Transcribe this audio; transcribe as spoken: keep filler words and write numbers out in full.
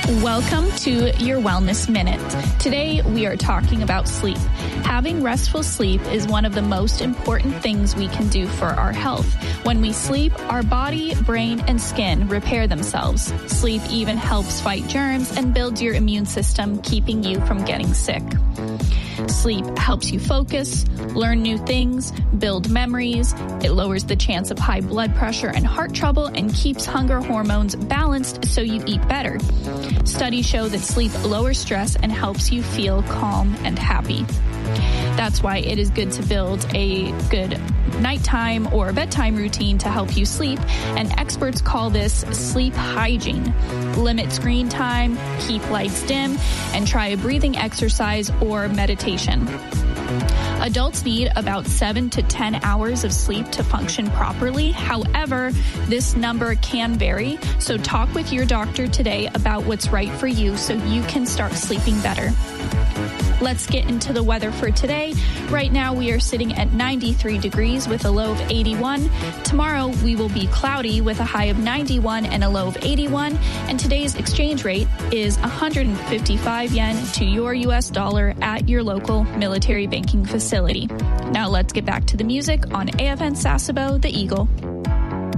Welcome to your Wellness Minute. Today we are talking about sleep. Having restful sleep is one of the most important things we can do for our health. When we sleep, our body, brain, and skin repair themselves. Sleep even helps fight germs and builds your immune system, keeping you from getting sick. Sleep helps you focus, learn new things, build memories. It lowers the chance of high blood pressure and heart trouble and keeps hunger hormones balanced so you eat better. Studies show that sleep lowers stress and helps you feel calm and happy. That's why it is good to build a good nighttime or bedtime routine to help you sleep, and experts call this sleep hygiene. Limit screen time, keep lights dim, and try a breathing exercise or meditation. Adults need about seven to ten hours of sleep to function properly. However, this number can vary, so talk with your doctor today about what's right for you so you can start sleeping better. Let's get into the weather for today. Right now, we are sitting at ninety-three degrees with a low of eighty-one. Tomorrow, we will be cloudy with a high of ninety-one and a low of eighty-one. And today's exchange rate is one hundred fifty-five yen to your U S dollar at your local military banking facility. Now let's get back to the music on A F N Sasebo, The Eagle.